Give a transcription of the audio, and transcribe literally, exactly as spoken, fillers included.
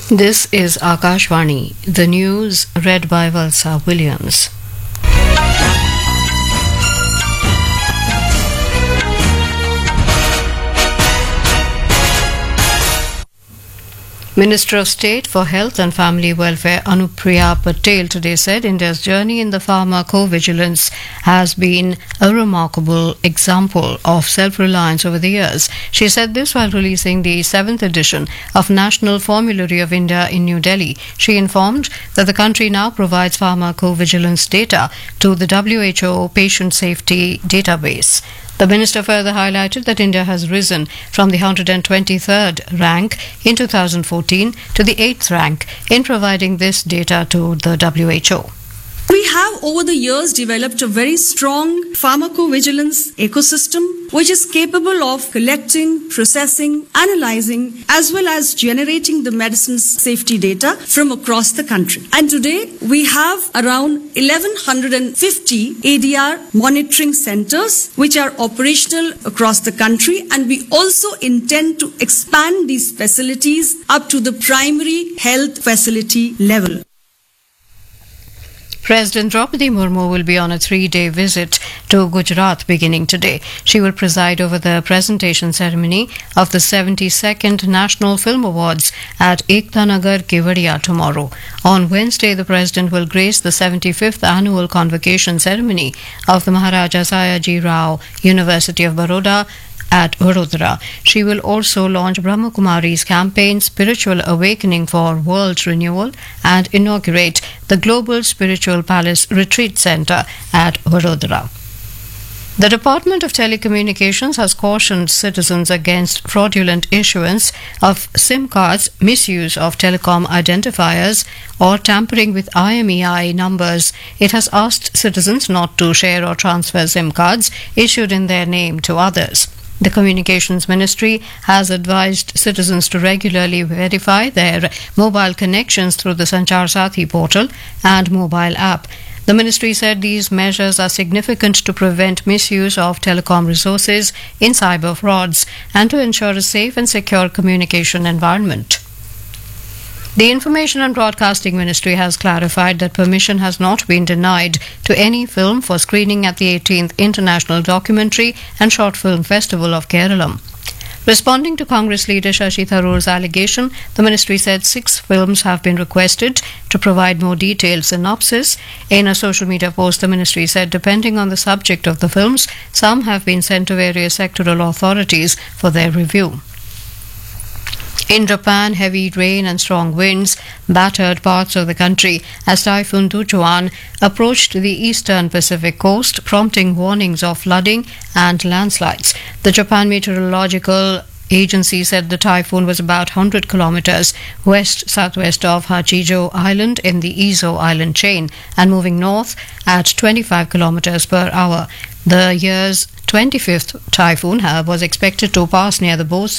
This is Akashvani, the news read by Valsa Williams. Minister of State for Health and Family Welfare Anupriya Patel today said India's journey in the pharmacovigilance has been a remarkable example of self-reliance over the years. She said this while releasing the seventh edition of National Formulary of India in New Delhi. She informed that the country now provides pharmacovigilance data to the W H O Patient Safety Database. The minister further highlighted that India has risen from the one hundred twenty-third rank in two thousand fourteen to the eighth rank in providing this data to the W H O. We have over the years developed a very strong pharmacovigilance ecosystem which is capable of collecting, processing, analyzing as well as generating the medicine's safety data from across the country. And today we have around eleven fifty A D R monitoring centers which are operational across the country, and we also intend to expand these facilities up to the primary health facility level. President Draupadi Murmu will be on a three-day visit to Gujarat beginning today. She will preside over the presentation ceremony of the seventy-second National Film Awards at Ekta Nagar, Kevadia tomorrow. On Wednesday, the President will grace the seventy-fifth annual convocation ceremony of the Maharaja Sayaji Rao University of Baroda at Vadodara. She will also launch Brahma Kumari's campaign Spiritual Awakening for World Renewal and inaugurate the Global Spiritual Palace Retreat Centre at Vadodara. The Department of Telecommunications has cautioned citizens against fraudulent issuance of SIM cards, misuse of telecom identifiers, or tampering with I M E I numbers. It has asked citizens not to share or transfer SIM cards issued in their name to others. The Communications Ministry has advised citizens to regularly verify their mobile connections through the Sanchar Sathi portal and mobile app. The ministry said these measures are significant to prevent misuse of telecom resources in cyber frauds and to ensure a safe and secure communication environment. The Information and Broadcasting Ministry has clarified that permission has not been denied to any film for screening at the eighteenth International Documentary and Short Film Festival of Kerala. Responding to Congress leader Shashi Tharoor's allegation, the ministry said six films have been requested to provide more detailed synopsis. In a social media post, the ministry said depending on the subject of the films, some have been sent to various sectoral authorities for their review. In Japan, heavy rain and strong winds battered parts of the country as Typhoon Dujuan approached the eastern Pacific coast, prompting warnings of flooding and landslides. The Japan Meteorological Agency said the typhoon was about one hundred kilometers west-southwest of Hachijo Island in the Izo Island chain and moving north at twenty-five kilometers per hour. The year's twenty-fifth typhoon was expected to pass near the